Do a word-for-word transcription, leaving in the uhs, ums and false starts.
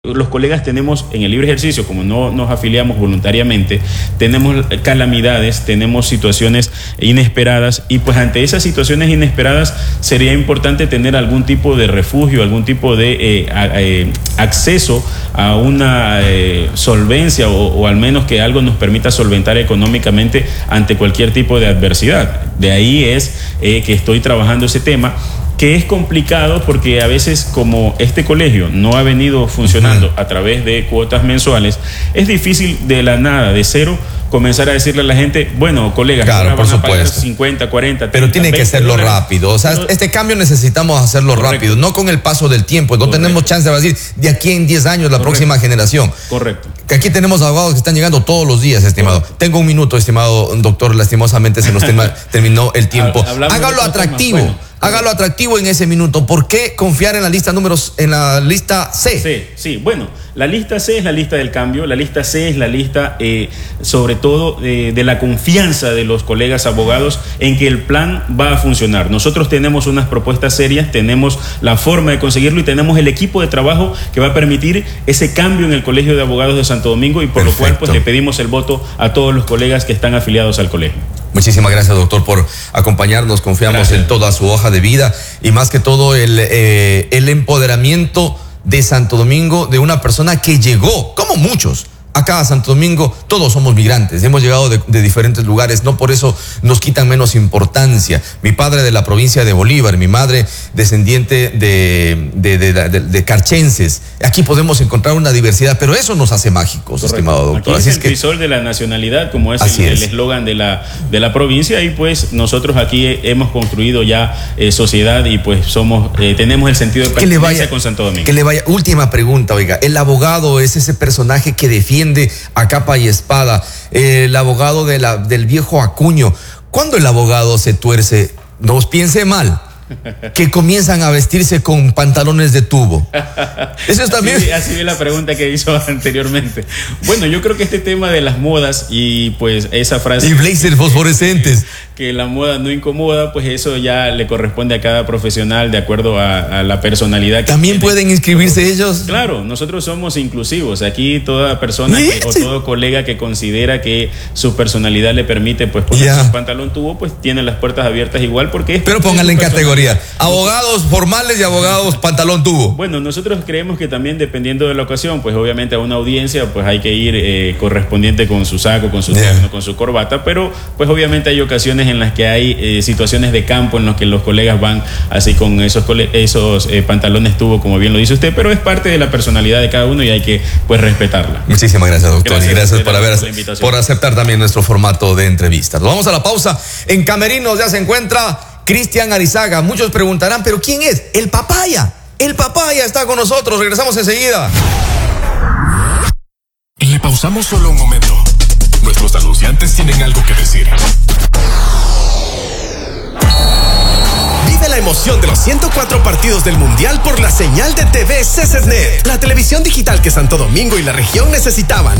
Los colegas tenemos en el libre ejercicio, como no nos afiliamos voluntariamente, tenemos calamidades, tenemos situaciones inesperadas y pues ante esas situaciones inesperadas sería importante tener algún tipo de refugio, algún tipo de eh, eh, acceso a una eh, solvencia o, o al menos que algo nos permita solventar económicamente ante cualquier tipo de adversidad. De ahí es eh, que estoy trabajando ese tema, que es complicado porque a veces como este colegio no ha venido funcionando uh-huh. a través de cuotas mensuales, es difícil de la nada, de cero, comenzar a decirle a la gente, bueno, colegas, claro, ahora por van supuesto. a pagar cincuenta, cuarenta, treinta, pero tiene que hacerlo dólares. rápido, o sea, este cambio necesitamos hacerlo Correcto. rápido, no con el paso del tiempo, no Correcto. tenemos chance de decir de aquí en diez años la Correcto. próxima generación. Correcto. Que aquí tenemos abogados que están llegando todos los días, estimado. Correcto. Tengo un minuto, estimado doctor, lastimosamente se nos terminó el tiempo. Hágalo atractivo. Bueno. Hágalo atractivo en ese minuto. ¿Por qué confiar en la lista números, en la lista C? Sí, sí, bueno, la lista C es la lista del cambio, la lista C es la lista eh, sobre todo eh, de la confianza de los colegas abogados en que el plan va a funcionar. Nosotros tenemos unas propuestas serias, tenemos la forma de conseguirlo y tenemos el equipo de trabajo que va a permitir ese cambio en el Colegio de Abogados de Santo Domingo y por Perfecto. lo cual pues le pedimos el voto a todos los colegas que están afiliados al colegio. Muchísimas gracias, doctor, por acompañarnos. Confiamos gracias. en toda su hoja de vida y más que todo el, eh, el empoderamiento de Santo Domingo, de una persona que llegó, como muchos, acá a Santo Domingo. Todos somos migrantes, hemos llegado de, de diferentes lugares, no por eso nos quitan menos importancia. Mi padre de la provincia de Bolívar, mi madre descendiente de, de, de, de, de, de carchenses. Aquí podemos encontrar una diversidad, pero eso nos hace mágicos, Correcto. estimado doctor. Aquí Así es es el que crisol de la nacionalidad, como es Así el es. eslogan de la, de la provincia, y pues nosotros aquí hemos construido ya eh, sociedad y pues somos, eh, tenemos el sentido de pertenencia con Santo Domingo. Que le vaya. Última pregunta, oiga, el abogado es ese personaje que defiende a capa y espada, eh, el abogado de la, del viejo Acuño. ¿Cuándo el abogado se tuerce? No os piense mal, que comienzan a vestirse con pantalones de tubo. Eso es también. Así, así vi la pregunta que hizo anteriormente. Bueno, yo creo que este tema de las modas y pues esa frase. Y blazers fosforescentes. Que la moda no incomoda, pues eso ya le corresponde a cada profesional de acuerdo a, a la personalidad que ¿También tiene. pueden inscribirse ellos? Claro, nosotros somos inclusivos. Aquí toda persona que, o todo colega que considera que su personalidad le permite pues ponerse yeah. un pantalón tubo, pues tiene las puertas abiertas igual porque es. Pero pónganle en categoría. Abogados formales y abogados pantalón tubo. Bueno, nosotros creemos que también dependiendo de la ocasión, pues obviamente a una audiencia pues hay que ir eh, correspondiente con su saco, con su yeah. terno, con su corbata, pero pues obviamente hay ocasiones en las que hay eh, situaciones de campo en las que los colegas van así con esos, esos eh, pantalones tubo, como bien lo dice usted, pero es parte de la personalidad de cada uno y hay que pues respetarla. Muchísimas gracias, doctor, gracias, y gracias por, haber, por, por aceptar también nuestro formato de entrevistas. Vamos a la pausa. En camerinos ya se encuentra Cristian Arizaga. Muchos preguntarán, ¿pero quién es? El papaya. El papaya está con nosotros. Regresamos enseguida. Le pausamos solo un momento. Nuestros anunciantes tienen algo que decir. Vive la emoción de los ciento cuatro partidos del Mundial por la señal de T V C C N E T, la televisión digital que Santo Domingo y la región necesitaban.